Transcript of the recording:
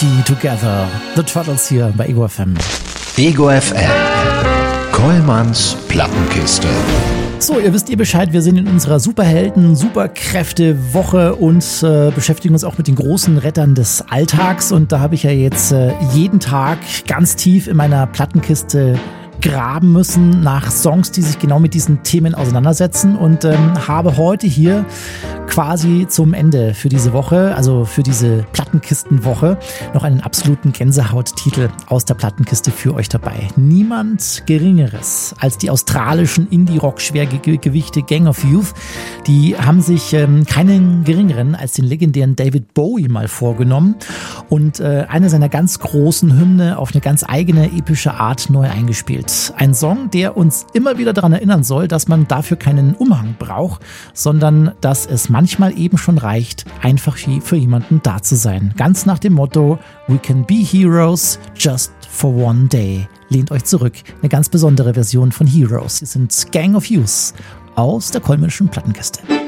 Party Together. The Turtles hier bei Ego FM. Ego FM. Kollmanns Plattenkiste. So, ihr wisst Bescheid, wir sind in unserer Superhelden-Superkräfte-Woche und beschäftigen uns auch mit den großen Rettern des Alltags. Und da habe ich ja jetzt jeden Tag ganz tief in meiner Plattenkiste graben müssen nach Songs, die sich genau mit diesen Themen auseinandersetzen und habe heute hier quasi zum Ende für diese Woche, also für diese Plattenkistenwoche, noch einen absoluten Gänsehaut-Titel aus der Plattenkiste für euch dabei. Niemand Geringeres als die australischen Indie-Rock-Schwergewichte Gang of Youth. Die haben sich keinen geringeren als den legendären David Bowie mal vorgenommen und eine seiner ganz großen Hymne auf eine ganz eigene, epische Art neu eingespielt. Ein Song, der uns immer wieder daran erinnern soll, dass man dafür keinen Umhang braucht, sondern dass es manchmal eben schon reicht, einfach für jemanden da zu sein. Ganz nach dem Motto, we can be heroes just for one day. Lehnt euch zurück. Eine ganz besondere Version von Heroes. Sie sind Gang of Youth aus der Kollmannschen Plattenkiste.